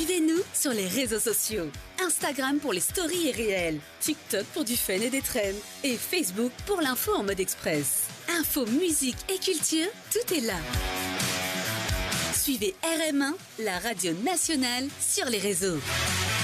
Suivez-nous sur les réseaux sociaux. Instagram pour les stories et réels, TikTok pour du fun et des trends, et Facebook pour l'info en mode express. Info, musique et culture, tout est là. Suivez RM1, la radio nationale, sur les réseaux.